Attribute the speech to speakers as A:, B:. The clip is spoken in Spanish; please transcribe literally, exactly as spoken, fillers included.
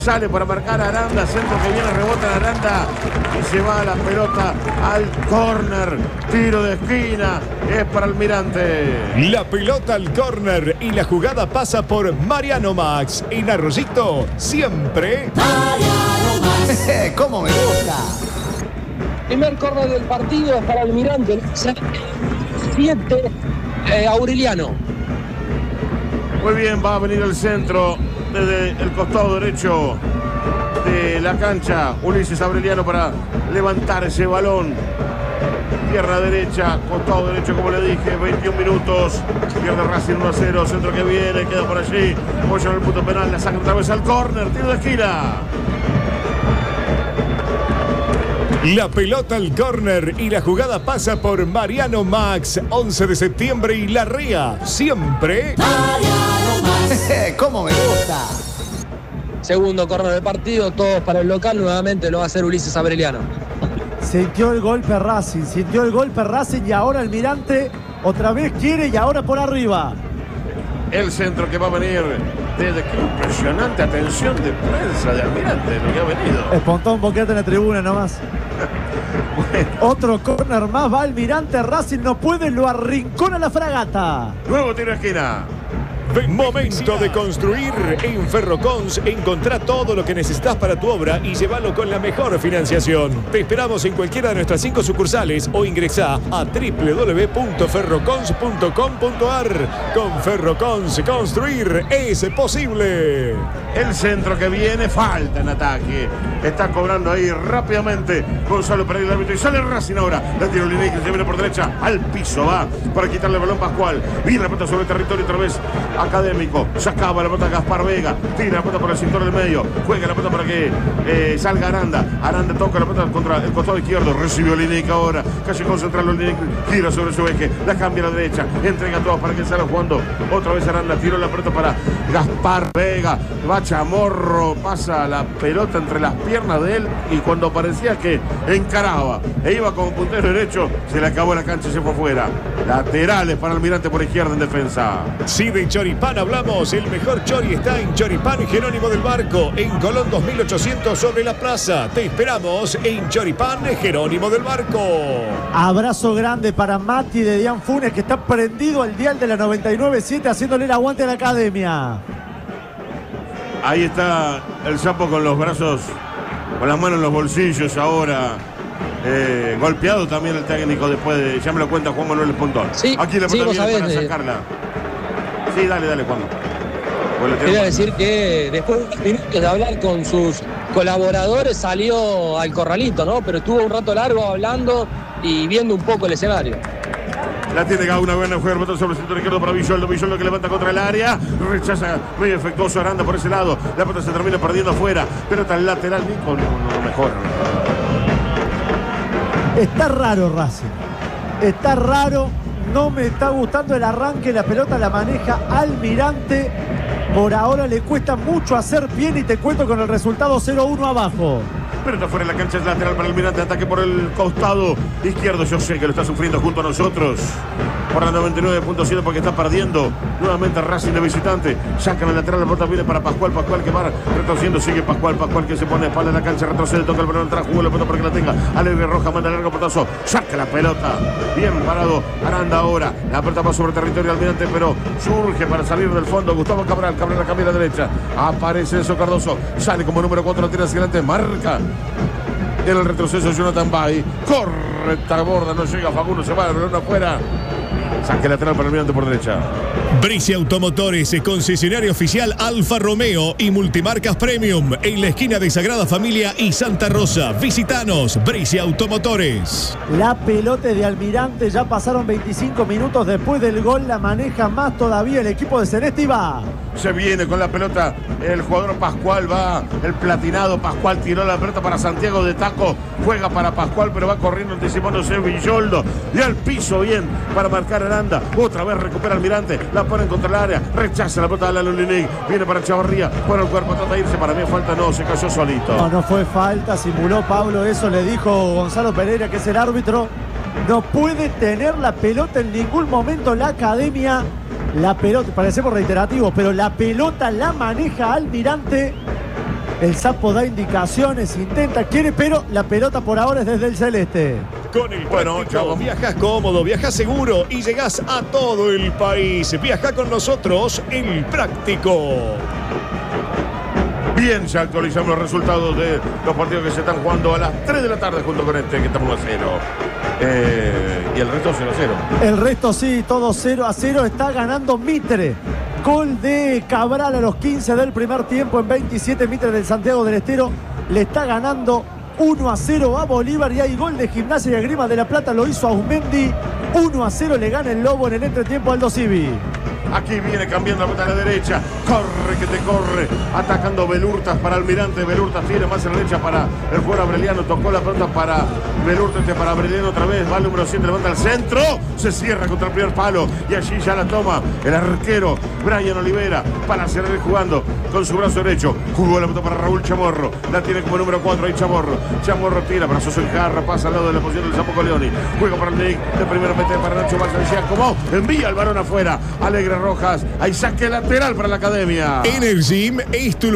A: Sale para marcar a Aranda, centro que viene, rebota en Aranda y se va la pelota al córner. Tiro de esquina, es para Almirante.
B: La pelota al córner y la jugada pasa por Mariano Max. En Arroyito, siempre
C: Mariano Max.
D: ¿Cómo me gusta?
E: Primer córner del partido es para Almirante. siete, eh, Aureliano.
A: Muy bien, va a venir el centro desde el costado derecho de la cancha. Ulises Aureliano para levantar ese balón. Pierna derecha, costado derecho, como le dije, veintiún minutos. Pierde Racing uno a cero, centro que viene, queda por allí. Pollo en el punto penal, la saca otra vez al córner, tiro de esquina.
B: La pelota al córner y la jugada pasa por Mariano Max. once de septiembre y La Ría, siempre
C: Mariano Max.
D: ¿Cómo me gusta?
E: Segundo córner del partido, todos para el local. Nuevamente lo va a hacer Ulises Aureliano.
F: Sintió el golpe Racing, sintió el golpe Racing y ahora Almirante otra vez quiere y ahora por arriba.
A: El centro que va a venir desde qué impresionante atención de prensa de Almirante, lo que ha venido.
F: Espontó un boquete en la tribuna nomás.
A: Bueno.
F: Otro córner más, va Almirante, Racing no puede, lo arrincona la fragata.
A: Nuevo tiro de esquina.
B: Momento de construir. En Ferrocons encontrá todo lo que necesitas para tu obra y llévalo con la mejor financiación. Te esperamos en cualquiera de nuestras cinco sucursales o ingresá a doble u doble u doble u punto ferrocons punto com punto ar. Con Ferrocons, construir es posible.
A: El centro que viene, falta en ataque. Está cobrando ahí rápidamente Gonzalo Pereira, el árbitro, y sale Racing ahora. La tiro Lineik, se viene por derecha, al piso va para quitarle el balón Pascual. Viene la pelota sobre el territorio otra vez. Académico, sacaba la pelota Gaspar Vega, tira la pelota por el sector del medio, juega la pelota para que eh, salga Aranda. Aranda toca la pelota contra el costado izquierdo, recibió Lineik ahora, casi concentrarlo Lineik, gira sobre su eje, la cambia a la derecha, entrega a todos para que salga jugando. Otra vez Aranda, tiró la pelota para Gaspar Vega, va Chamorro, pasa la pelota entre las piernas de él y cuando parecía que encaraba e iba como puntero derecho, se le acabó la cancha y se fue fuera. Laterales para Almirante por izquierda en defensa.
B: Sí, de Choripán hablamos, el mejor chori está en Choripán Jerónimo del Barco, en Colón dos mil ochocientos sobre la plaza. Te esperamos en Choripán Jerónimo del Barco.
F: Abrazo grande para Mati de Dian Funes, que está prendido al dial de la noventa y nueve punto siete haciéndole el aguante a la academia.
A: Ahí está el sapo con los brazos, con las manos en los bolsillos ahora. Eh, golpeado también el técnico después de, ya me lo cuenta Juan Manuel Espontón.
E: Sí,
A: aquí la pelota
E: sí,
A: viene
E: sabés,
A: para sacarla. Sí, dale, dale, Juan.
E: Quería decir que después de unos minutos de hablar con sus colaboradores salió al corralito, ¿no? Pero estuvo un rato largo hablando y viendo un poco el escenario.
A: La tiene Gauna, buena, juega el botón sobre el sector izquierdo para Villoldo. Villoldo que levanta contra el área. Rechaza muy efectuoso Aranda por ese lado. La pelota se termina perdiendo afuera. Pelota al lateral, Nico, no, no mejora.
F: Está raro Racing. Está raro. No me está gustando el arranque. La pelota la maneja Almirante. Por ahora le cuesta mucho hacer bien y te cuento con el resultado cero uno abajo.
A: Pero está fuera de la cancha, es lateral para el Almirante. Ataque por el costado izquierdo. Yo sé que lo está sufriendo junto a nosotros. Por la noventa y nueve punto siete porque está perdiendo. Nuevamente Racing de visitante. Sacan el lateral, la pelota viene para Pascual. Pascual que va retrocediendo. Sigue Pascual. Pascual que se pone a espalda en la cancha. Retrocede, toca el balón atrás. Jugó la pelota para que la tenga. Alegre Roja manda el largo potazo. Saca la pelota. Bien parado. Aranda ahora. La pelota va sobre territorio Almirante, pero surge para salir del fondo. Gustavo Cabral. Cabral la cambia a la derecha. Aparece Enzo Cardoso. Sale como número cuatro. La tira hacia adelante. Marca. En el retroceso Jonathan Bay. Corre esta borda. No llega Facundo. Se va el balón afuera. Saque lateral para el Almirante por derecha.
B: Bricia Automotores, concesionario oficial Alfa Romeo y Multimarcas Premium en la esquina de Sagrada Familia y Santa Rosa. Visitanos, Bricia Automotores.
F: La pelota de Almirante, ya pasaron veinticinco minutos después del gol, la maneja más todavía el equipo de Celeste y va.
A: Se viene con la pelota el jugador Pascual, va el platinado Pascual, tiró la pelota para Santiago de Taco, juega para Pascual, pero va corriendo anticipándose Villoldo, y al piso bien para marcar Aranda, otra vez recupera Almirante, la pone contra el área, rechaza la pelota de la Lolinig, viene para Chavarría, pone el cuerpo, trata de irse, para mí falta, no, se cayó solito.
F: No, no fue falta, simuló Pablo, eso le dijo Gonzalo Pereira, que es el árbitro. No puede tener la pelota en ningún momento la academia. La pelota, parecemos reiterativos, pero la pelota la maneja Almirante. El Sapo da indicaciones, intenta, quiere, pero la pelota por ahora es desde el celeste.
B: Con el
A: Bueno,
B: práctico,
A: chavo.
B: viajas cómodo, viajas seguro y llegás a todo el país. Viaja con nosotros, el práctico.
A: Bien, ya actualizamos los resultados de los partidos que se están jugando a las tres de la tarde junto con este que estamos uno a cero. Eh, y el resto cero a cero.
F: El resto sí, todo cero a cero. Está ganando Mitre. Gol de Cabral a los quince del primer tiempo en veintisiete. Mitre del Santiago del Estero le está ganando uno a cero a Bolívar. Y hay gol de Gimnasia y Esgrima de La Plata. Lo hizo Aumendi. uno a cero le gana el Lobo en el entretiempo a Aldo Civi.
A: Aquí viene cambiando la pelota a la derecha. Corre que te corre. Atacando Belurtas para Almirante. Belurtas tiene más a la derecha para el jugador Abreliano. Tocó la pelota para Belurtas, este para Abreliano otra vez. Va el número siete, levanta el centro. Se cierra contra el primer palo. Y allí ya la toma el arquero Brian Olivera para cerrar jugando con su brazo derecho. Jugó la pelota para Raúl Chamorro. La tiene como número cuatro ahí Chamorro. Chamorro tira para Soso Enjarra. Pasa al lado de la posición del Sapo Coleoni. Juega para el Nick. De primero mete para Nacho Balsa. Como envía al varón afuera. Alegre Rojas. Hay saque lateral para la Academia.
B: Energym es tu